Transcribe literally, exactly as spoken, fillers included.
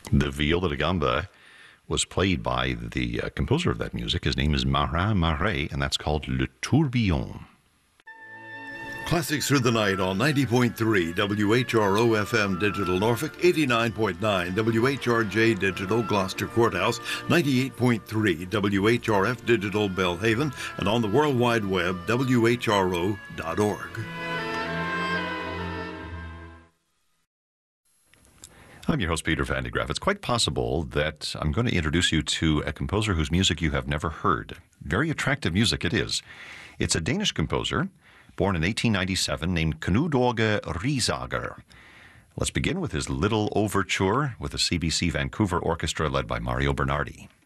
The viola da gamba was played by the uh, composer of that music. His name is Marin Marais, and that's called Le Tourbillon. Classics Through the Night on ninety point three W H R O F M Digital Norfolk, eighty-nine point nine W H R J Digital Gloucester Courthouse, ninety-eight point three W H R F Digital Belhaven, and on the World Wide Web, W H R O dot org. I'm your host, Peter Van de Graaff. It's quite possible that I'm going to introduce you to a composer whose music you have never heard. Very attractive music it is. It's a Danish composer, born in eighteen ninety-seven, named Knud Åge Riesager. Let's begin with his Little Overture with the C B C Vancouver Orchestra led by Mario Bernardi.